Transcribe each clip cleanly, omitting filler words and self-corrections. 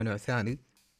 نوع ثاني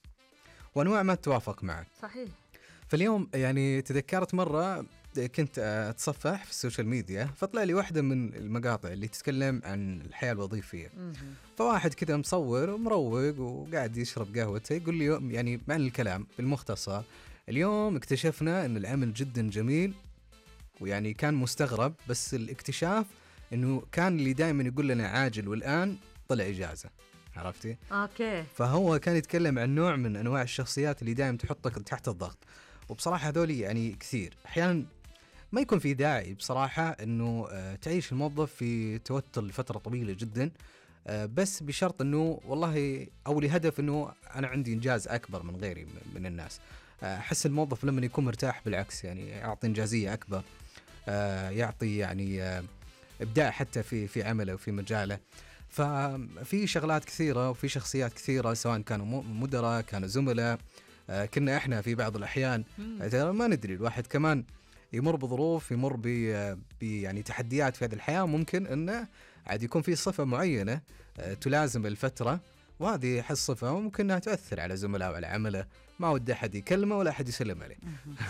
وأنواع ما تتوافق معك. صحيح. فاليوم يعني تذكرت مرة كنت أتصفح في السوشيال ميديا، فطلع لي واحدة من المقاطع اللي تتكلم عن الحياة الوظيفية. فواحد كذا مصور ومروق وقاعد يشرب قهوته، يقول لي يعني معنى الكلام بالمختصر: اليوم اكتشفنا أن العمل جدا جميل، ويعني كان مستغرب، بس الاكتشاف أنه كان اللي دائما يقول لنا عاجل والآن طلع إجازة. عرفتي؟ اوكي. فهو كان يتكلم عن نوع من انواع الشخصيات اللي دائما تحطك تحت الضغط، وبصراحه هذول يعني كثير احيانا ما يكون في داعي بصراحه انه تعيش الموظف في توتر لفتره طويله جدا، بس بشرط انه والله او لهدف انه انا عندي انجاز اكبر من غيري من الناس. احس الموظف لما يكون مرتاح بالعكس يعني يعطي انجازيه اكبر، يعطي يعني ابداع حتى في عمله وفي مجاله. ففي شغلات كثيرة وفي شخصيات كثيرة، سواء كانوا مدراء كانوا زملاء، كنا احنا في بعض الأحيان ما ندري. الواحد كمان يمر بظروف، يمر يعني تحديات في هذه الحياة، ممكن أنه عاد يكون في صفة معينة تلازم الفترة، وهذه أحس صفة ممكن أنها تؤثر على زملاء وعلى عمله، ما ود أحد يكلمه ولا أحد يسلم عليه.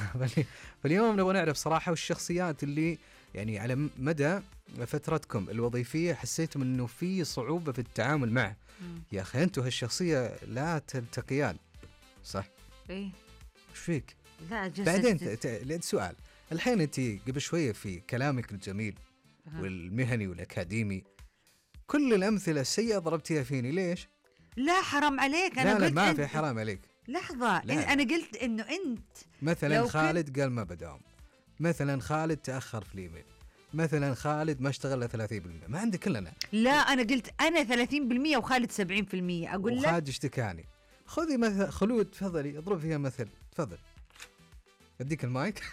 فاليوم نبغى نعرف صراحة والشخصيات اللي يعني على مدى فترتكم الوظيفية حسيتم أنه في صعوبة في التعامل معه. يا أخي أنتوا هالشخصية لا تلتقيان، صح؟ إيه. وش فيك؟ لا بعدين سؤال، الحين أنت قبل شوية في كلامك الجميل والمهني والأكاديمي كل الأمثلة السيئة ضربتيها فيني، ليش؟ لا حرام عليك. أنا لا ما في حرام عليك. لحظة، أنا قلت إنه أنت مثلا خالد قال ما بداوم، مثلا خالد تأخر في الإيميل، مثلا خالد ما اشتغل 30%، ما عندي كلنا. لا أنا قلت أنا 30% وخالد 70%. أقول لك وخالد اشتكاني. خذي مثل خلود، تفضلي اضرب فيها مثل، تفضل اديك المايك.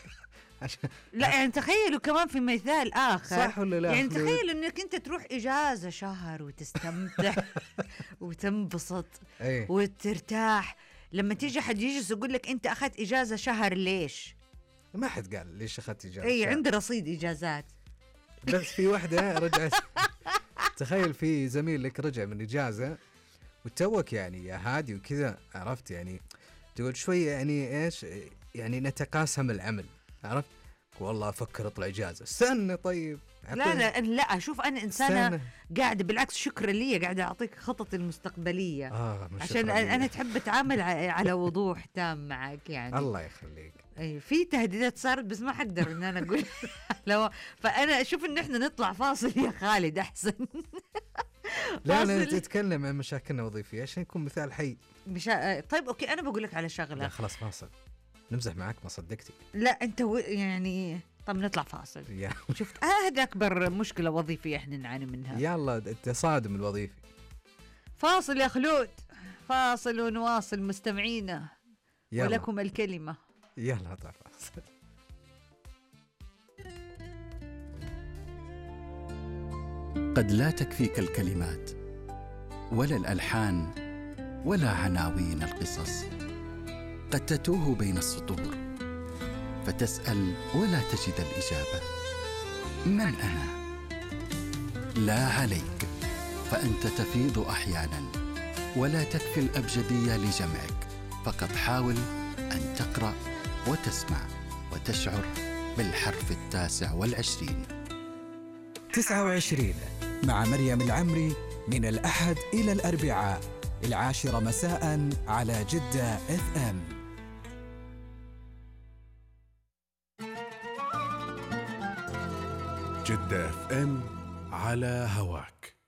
لا يعني تخيلوا كمان في مثال آخر، صح ولا لا؟ يعني تخيل إنك أنت تروح إجازة شهر وتستمتع وتنبسط وترتاح، لما تيجي حد يجلس يقول لك أنت أخذت إجازة شهر، ليش؟ ما حد قال ليش أخذت إجازة. أي عندي رصيد إجازات. بس في واحدة رجعت. تخيل في زميل لك رجع من إجازة وتوك يعني يا هادي وكذا، عرفت يعني تقول شوية يعني إيش يعني نتقاسم العمل، عرفت؟ والله أفكر أطلع إجازة. استنى طيب. لا أشوف أنا إنسانة قاعدة بالعكس، شكرا لي قاعدة أعطيك خطط المستقبلية عشان أنا تحب أتعامل على وضوح تام معك يعني. الله يخليك. أي في تهديدات صارت بس ما حقدر إن أنا أقول. فأنا أشوف إن إحنا نطلع فاصل يا خالد أحسن. لا أنا تتكلم عن مشاكلنا الوظيفية عشان يكون مثال حي. طيب أوكي أنا بقول لك على شغلة. خلاص فاصل، نمزح معك ما صدقتي. لا أنت يعني طب نطلع فاصل. شفت هذا أكبر مشكلة وظيفية إحنا نعاني منها. يلا التصادم الوظيفي. فاصل يا خلود، فاصل ونواصل مستمعينا. ولكم الكلمة. يلا طلع فاصل. قد لا تكفيك الكلمات ولا الألحان ولا عناوين القصص، قد تتوه بين السطور فتسأل ولا تجد الإجابة. من أنا؟ لا عليك، فأنت تفيض أحيانا ولا تكفي الأبجدية لجمعك، فقط حاول أن تقرأ وتسمع وتشعر بالحرف 29. 29 مع مريم العمري من الأحد إلى الأربعاء 10 مساء على جدة FM. جدة FM على هواك.